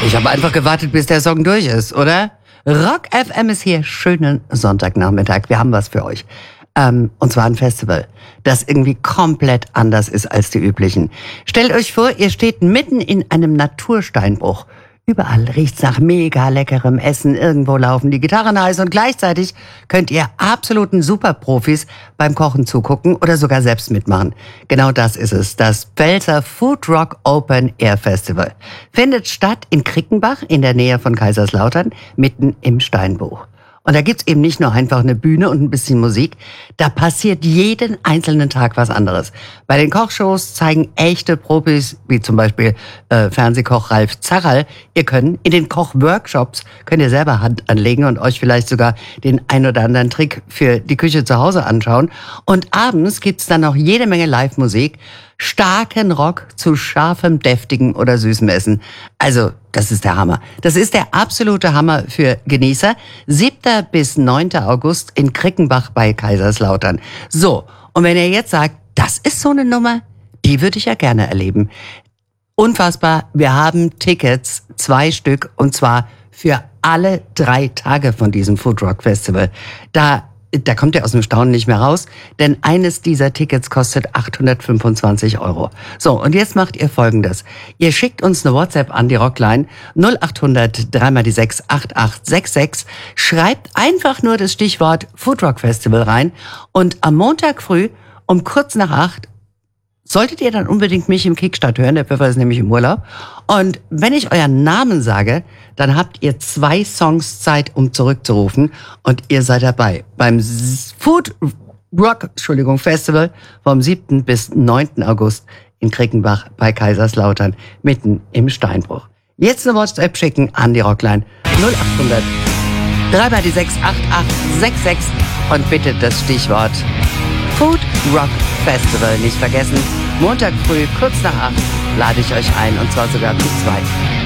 Ich habe einfach gewartet, bis der Song durch ist, oder? Rock FM ist hier. Schönen Sonntagnachmittag. Wir haben was für euch. Und zwar ein Festival, das irgendwie komplett anders ist als die üblichen. Stellt euch vor, ihr steht mitten in einem Natursteinbruch. Überall riecht's nach mega leckerem Essen, irgendwo laufen die Gitarren heiß und gleichzeitig könnt ihr absoluten Superprofis beim Kochen zugucken oder sogar selbst mitmachen. Genau das ist es, das Pfälzer Food Rock Open Air Festival. Findet statt in Krickenbach in der Nähe von Kaiserslautern, mitten im Steinbruch. Und da gibt's eben nicht nur einfach eine Bühne und ein bisschen Musik, da passiert jeden einzelnen Tag was anderes. Bei den Kochshows zeigen echte Profis, wie zum Beispiel Fernsehkoch Ralf Zarrall, ihr Können. In den Kochworkshops könnt ihr selber Hand anlegen und euch vielleicht sogar den ein oder anderen Trick für die Küche zu Hause anschauen. Und abends gibt's dann noch jede Menge Live-Musik, starken Rock zu scharfem, deftigem oder süßem Essen. Also, das ist der Hammer. Das ist der absolute Hammer für Genießer. 7. bis 9. August in Krickenbach bei Kaiserslautern. So, und wenn ihr jetzt sagt, das ist so eine Nummer, die würde ich ja gerne erleben. Unfassbar, wir haben Tickets, 2 Stück, und zwar für alle 3 Tage von diesem Foodrock Festival. Da kommt ihr aus dem Staunen nicht mehr raus, denn eines dieser Tickets kostet 825 €. So, und jetzt macht ihr Folgendes. Ihr schickt uns eine WhatsApp an die Rockline 0800 3x6 8866, schreibt einfach nur das Stichwort Foodrock Festival rein und am Montag früh um kurz nach 8 solltet ihr dann unbedingt mich im Kickstart hören, der Pfeffer ist nämlich im Urlaub. Und wenn ich euren Namen sage, dann habt ihr 2 Songs Zeit, um zurückzurufen und ihr seid dabei beim Food Rock Festival vom 7. bis 9. August in Krickenbach bei Kaiserslautern, mitten im Steinbruch. Jetzt eine WhatsApp schicken an die Rockline 0800 3x6 8866 und bitte das Stichwort Food Rock Festival nicht vergessen. Montag früh, kurz nach 8, lade ich euch ein, und zwar sogar zu 2.